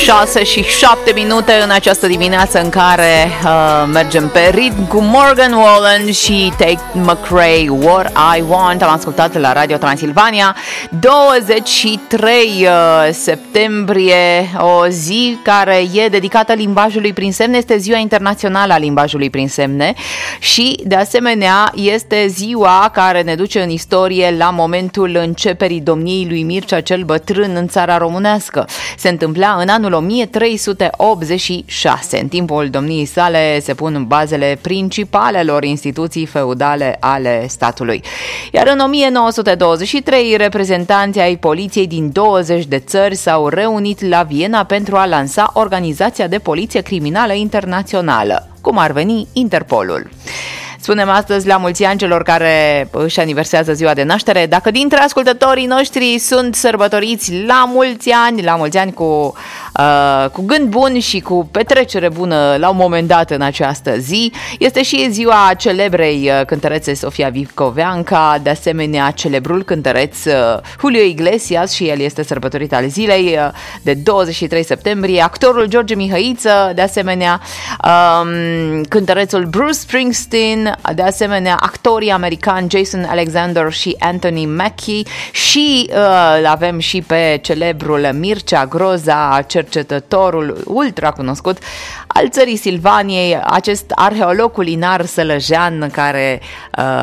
6 și 7 minute în această dimineață în care mergem pe ritm cu Morgan Wallen și Tate McRae, What I Want. Am ascultat la Radio Transilvania. 23 septembrie, o zi care e dedicată limbajului prin semne, este Ziua Internațională a Limbajului prin Semne și de asemenea este ziua care ne duce în istorie la momentul începerii domniei lui Mircea cel Bătrân în țara românească. Se întâmpla în anul 1386. În timpul domniei sale se pun bazele principalelor instituții feudale ale statului. Iar în 1923, reprezentanții ai poliției din 20 de țări s-au reunit la Viena pentru a lansa Organizația de Poliție Criminală Internațională, cum ar veni Interpolul. Spunem astăzi la mulți ani celor care își aniversează ziua de naștere. Dacă dintre ascultătorii noștri sunt sărbătoriți la mulți ani cu gând bun și cu petrecere bună la un moment dat în această zi, este și ziua celebrei cântărețe Sofia Vicoveanca, de asemenea celebrul cântăreț Julio Iglesias, și el este sărbătorit al zilei de 23 septembrie, actorul George Mihăiță, de asemenea cântărețul Bruce Springsteen, de asemenea actorii americani Jason Alexander și Anthony Mackie și avem și pe celebrul Mircea Groza, cercetătorul ultra cunoscut al țării Silvaniei, acest arheolog culinar sălăjean care